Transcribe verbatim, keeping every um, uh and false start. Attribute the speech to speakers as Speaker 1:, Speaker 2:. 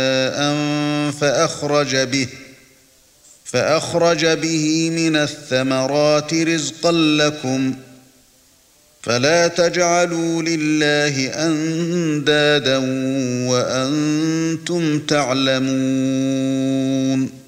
Speaker 1: فأخرج به فأخرج به من الثمرات رزقا لكم فلا تجعلوا لله أندادا وأنتم تعلمون